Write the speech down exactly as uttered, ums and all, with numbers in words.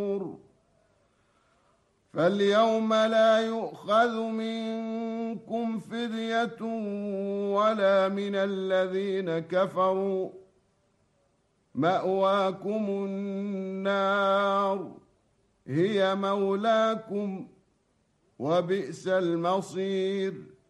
فاليوم لا يؤخذ منكم فدية ولا من الذين كفروا، مأواكم النار هي مولاكم وبئس المصير.